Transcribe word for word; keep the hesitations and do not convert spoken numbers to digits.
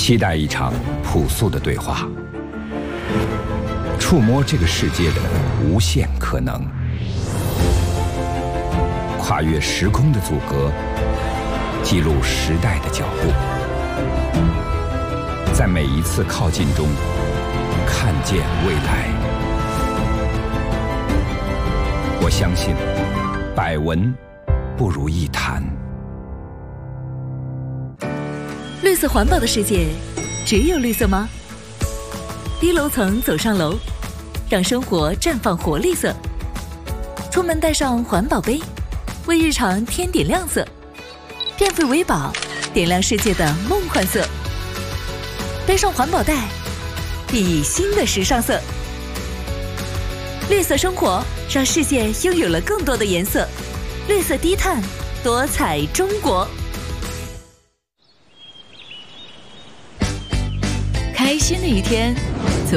期待一场朴素的对话，触摸这个世界的无限可能，跨越时空的阻隔，记录时代的脚步，在每一次靠近中看见未来。我相信，百闻不如一谈。 绿色环保的世界，只有绿色吗？低楼层走上楼，让生活绽放活力色。出门带上环保杯，为日常添点亮色。变废为宝，点亮世界的梦幻色。背上环保袋，熠熠新的时尚色。绿色生活，让世界拥有了更多的颜色。绿色低碳，多彩中国。开心的一天。